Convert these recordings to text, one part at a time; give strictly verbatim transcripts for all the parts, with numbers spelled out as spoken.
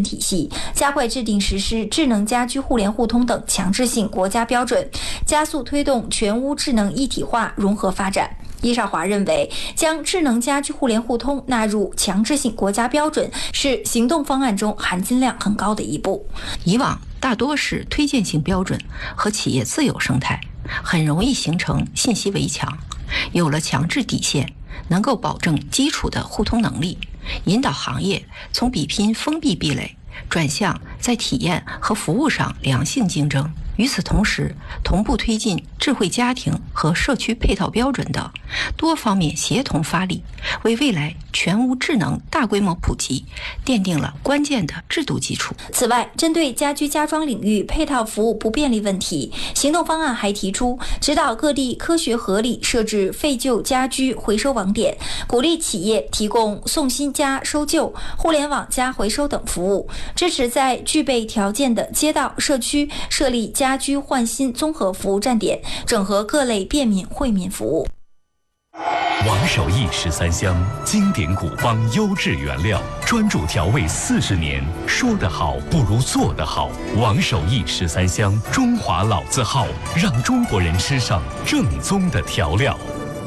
体系，加快制定实施智能家居互联互通等强制性国家标准，加速推动全屋智能一体化融合发展。伊绍华认为，将智能家居互联互通纳入强制性国家标准是行动方案中含金量很高的一步。 以往大多是推荐性标准和企业自有生态，很容易形成信息围墙。有了强制底线，能够保证基础的互通能力，引导行业从比拼封闭壁垒转向在体验和服务上良性竞争。与此同时，同步推进智慧家庭和社区配套标准等多方面协同发力，为未来全屋智能大规模普及奠定了关键的制度基础。 此外，针对家居家装领域配套服务不便利问题，行动方案还提出指导各地科学合理设置废旧家居回收网点，鼓励企业提供送新加收旧、互联网加回收等服务，支持在具备条件的街道、社区设立家居换新综合服务站点，整合各类便民惠民服务。 王守义十三香，经典古方，优质原料，专注调味四十年。说得好不如做得好。王守义十三香，中华老字号，让中国人吃上正宗的调料。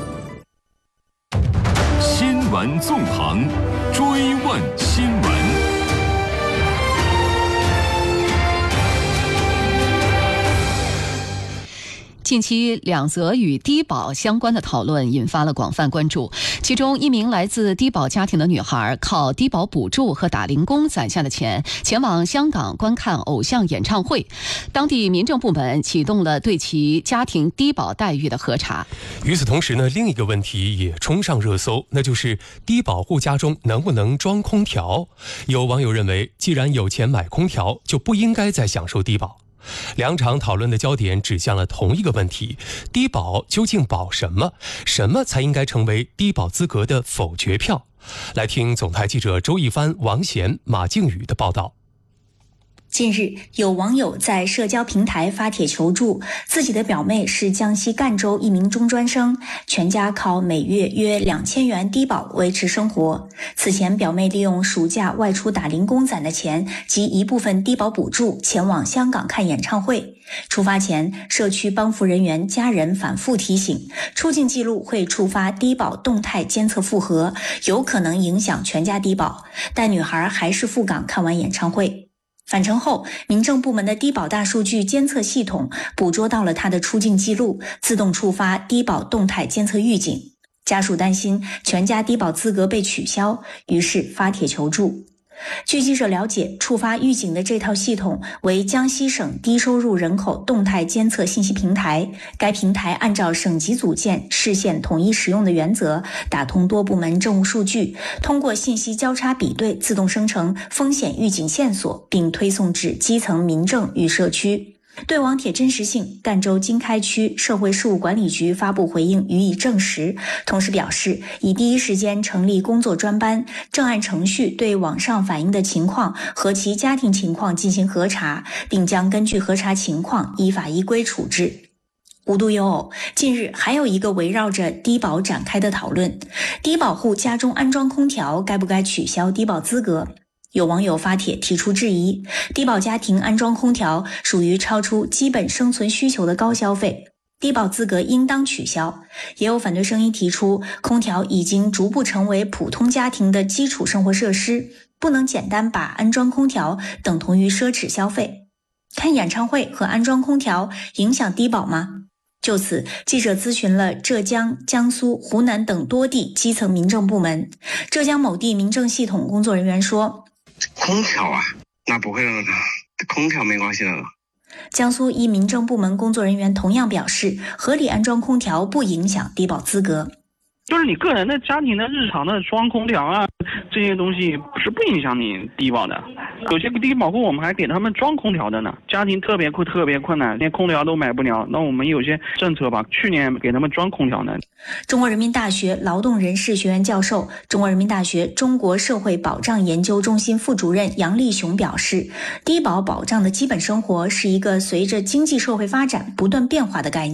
新闻纵横，追问新闻。 近期两则与低保相关的讨论引发了广泛关注，其中一名来自低保家庭的女孩靠低保补助和打零工攒下的钱前往香港观看偶像演唱会，当地民政部门启动了对其家庭低保待遇的核查。 与此同时呢，另一个问题也冲上热搜，那就是低保户家中能不能装空调。有网友认为，既然有钱买空调，就不应该再享受低保。两场讨论的焦点指向了同一个问题：低保究竟保什么？什么才应该成为低保资格的否决票？来听总台记者周一帆、王贤、马靖宇的报道。 近日，有网友在社交平台发帖求助，自己的表妹是江西赣州一名中专生，全家靠每月约两千元低保维持生活。此前，表妹利用暑假外出打零工攒的钱及一部分低保补助，前往香港看演唱会。出发前，社区帮扶人员家人反复提醒，出境记录会触发低保动态监测复核，有可能影响全家低保，但女孩还是赴港看完演唱会。返程后，民政部门的低保大数据监测系统捕捉到了他的出境记录，自动触发低保动态监测预警。家属担心全家低保资格被取消，于是发帖求助。据记者了解，触发预警的这套系统为江西省低收入人口动态监测信息平台。该平台按照省级组建、市县统一使用的原则，打通多部门政务数据，通过信息交叉比对，自动生成风险预警线索，并推送至基层民政与社区。对网帖真实性，赣州经开区社会事务管理局发布回应予以证实，同时表示已第一时间成立工作专班，正按程序对网上反映的情况和其家庭情况进行核查，并将根据核查情况依法依规处置。无独有偶，近日还有一个围绕着低保展开的讨论：低保户家中安装空调该不该取消低保资格？有网友发帖提出质疑，低保家庭安装空调属于超出基本生存需求的高消费，低保资格应当取消。也有反对声音提出，空调已经逐步成为普通家庭的基础生活设施，不能简单把安装空调等同于奢侈消费。看演唱会和安装空调影响低保吗？就此，记者咨询了浙江、江苏、湖南等多地基层民政部门。浙江某地民政系统工作人员说， 空调啊，那不会了，空调没关系的。 江苏一民政部门工作人员同样表示，合理安装空调不影响低保资格。 就是你个人的家庭的日常的装空调啊，这些东西是不影响你低保的。有些低保户我们还给他们装空调的呢，家庭特别困特别困难，连空调都买不了，那我们有些政策吧，去年给他们装空调呢。 中国人民大学劳动人事学院教授、中国人民大学中国社会保障研究中心副主任杨立雄表示，低保保障的基本生活是一个随着经济社会发展不断变化的概念。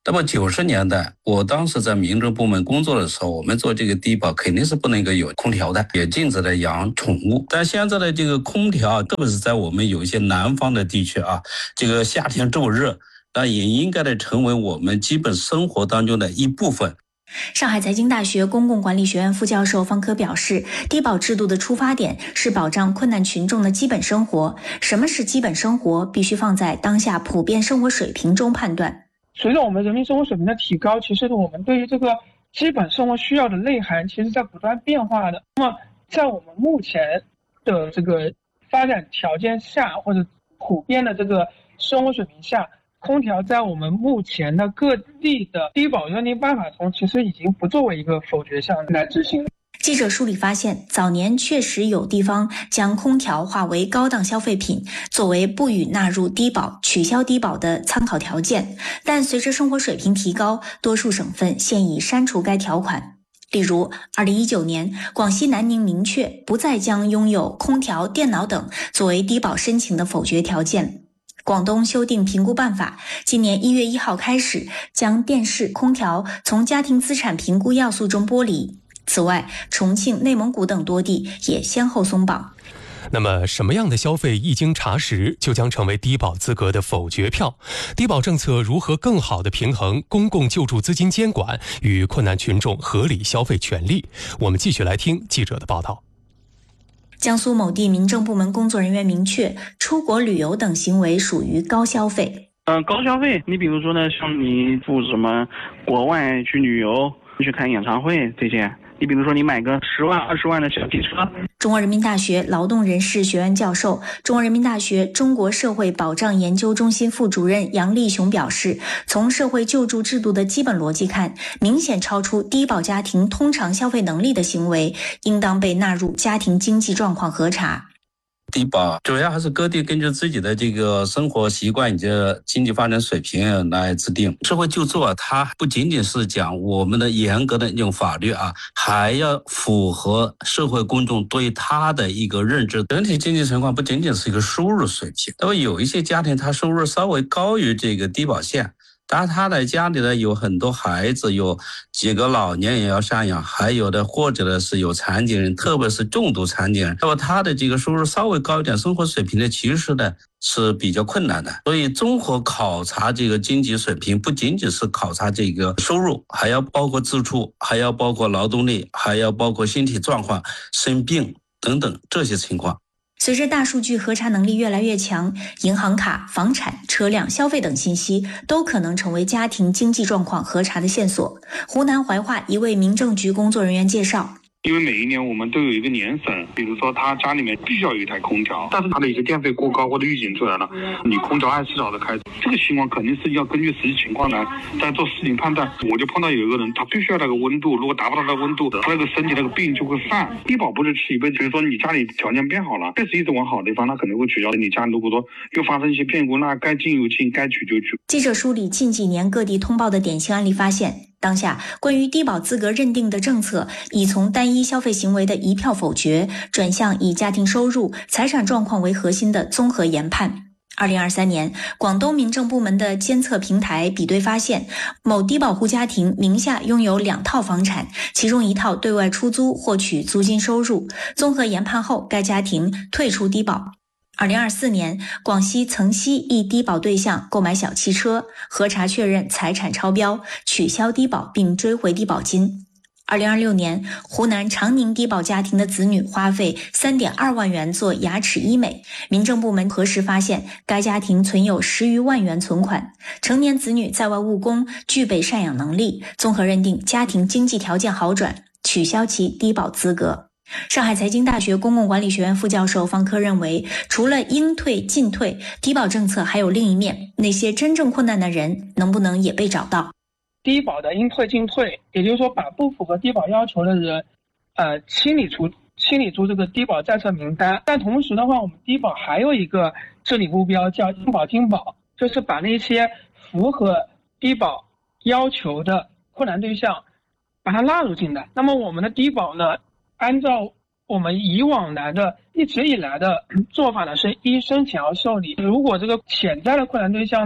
那么九十年代，我当时在民政部门工作的时候，我们做这个低保肯定是不能够有空调的，也禁止的养宠物。但现在的这个空调，特别是在我们有一些南方的地区啊，这个夏天这么热，那也应该的成为我们基本生活当中的一部分。 上海财经大学公共管理学院副教授方科表示，低保制度的出发点是保障困难群众的基本生活。什么是基本生活，必须放在当下普遍生活水平中判断。 随着我们人民生活水平的提高，其实我们对于这个基本生活需要的内涵其实在不断变化的。那么在我们目前的这个发展条件下，或者普遍的这个生活水平下，空调在我们目前的各地的低保认定办法中，其实已经不作为一个否决项来执行。 记者梳理发现，早年确实有地方将空调划为高档消费品，作为不予纳入低保、取消低保的参考条件。但随着生活水平提高，多数省份现已删除该条款。例如二零一九年，广西南宁明确不再将拥有空调、电脑等作为低保申请的否决条件。广东修订评估办法，今年一月一号开始将电视、空调从家庭资产评估要素中剥离。此外，重庆、内蒙古等多地也先后松绑。 那么什么样的消费一经查实就将成为低保资格的否决票？低保政策如何更好地平衡公共救助资金监管与困难群众合理消费权利？我们继续来听记者的报道。 江苏某地民政部门工作人员明确，出国旅游等行为属于高消费。 嗯、呃，高消费，你比如说呢，像你赴什么国外去旅游、去看演唱会这些。你比如说，你买个十万、二十万的小汽车。 中国人民大学劳动人事学院教授、中国人民大学中国社会保障研究中心副主任杨立雄表示，从社会救助制度的基本逻辑看，明显超出低保家庭通常消费能力的行为，应当被纳入家庭经济状况核查。 低保主要还是各地根据自己的这个生活习惯以及经济发展水平来制定。社会救助啊，它不仅仅是讲我们的严格的那种法律啊，还要符合社会公众对它的一个认知。整体经济情况不仅仅是一个收入水平，那么有一些家庭他收入稍微高于这个低保线，当然他的家里呢有很多孩子，有几个老年也要赡养，还有的或者呢是有残疾人，特别是重度残疾人，那么他的这个收入稍微高一点，生活水平呢其实呢是比较困难的。所以综合考察这个经济水平，不仅仅是考察这个收入，还要包括支出，还要包括劳动力，还要包括身体状况、生病等等这些情况。 随着大数据核查能力越来越强，银行卡、房产、车辆、消费等信息都可能成为家庭经济状况核查的线索。湖南怀化一位民政局工作人员介绍， 因为每一年我们都有一个年审，比如说他家里面必须要有一台空调，但是他的一些电费过高或者预警出来了，你空调二十四小时开，这个情况肯定是要根据实际情况来再做事情判断。我就碰到有一个人，他必须要那个温度，如果达不到那个温度，他那个身体那个病就会犯。低保不是吃一辈子，比如说你家里条件变好了，确实一直往好的地方，他可能会取消。你家如果说又发生一些变故，那该进有进，该取就取。 记者梳理近几年各地通报的典型案例发现，当下关于低保资格认定的政策已从单一消费行为的一票否决，转向以家庭收入、财产状况为核心的综合研判。二零二三年，广东民政部门的监测平台比对发现，某低保户家庭名下拥有两套房产，其中一套对外出租获取租金收入。综合研判后，该家庭退出低保。二零二四年，广西曾溪一低保对象购买小汽车，核查确认财产超标，取消低保并追回低保金。二零二六年，湖南长宁低保家庭的子女花费 三点二万元做牙齿医美，民政部门核实发现，该家庭存有十余万元存款，成年子女在外务工，具备赡养能力，综合认定家庭经济条件好转，取消其低保资格。上海财经大学公共管理学院副教授方科认为，除了应退尽退，低保政策还有另一面，那些真正困难的人能不能也被找到？ 低保的应退尽退，也就是说把不符合低保要求的人呃，清理出清理出这个低保在册名单。但同时的话，我们低保还有一个治理目标叫应保尽保，就是把那些符合低保要求的困难对象把它纳入进来。那么我们的低保呢，按照我们以往来的一直以来的做法呢，是一申请要受理。如果这个潜在的困难对象呢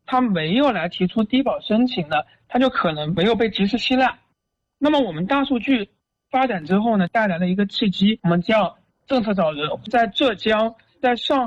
他没有来提出低保申请的，他就可能没有被及时吸纳。那么我们大数据发展之后呢，带来了一个契机，我们叫政策找人，在浙江、在上